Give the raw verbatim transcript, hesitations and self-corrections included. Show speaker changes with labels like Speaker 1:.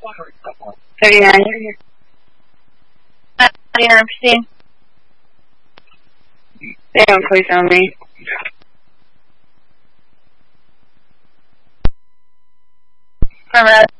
Speaker 1: thirty-nine. thirty-nine percent. They don't please on me. Alright.